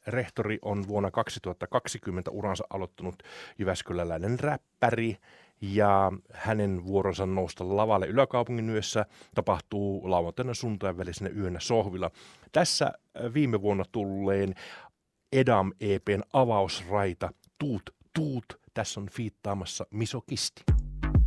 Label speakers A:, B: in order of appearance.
A: rehtori on vuonna 2020 uransa aloittanut jyväskyläläinen räppäri. Ja hänen vuoronsa nousta lavalle Yläkaupungin yössä tapahtuu lauantaina sunnuntain välisenä yönä sohvilla. Tässä viime vuonna tulleen Edam EP:n avausraita Tuut Tuut. Tässä on fiittaamassa Misokisti.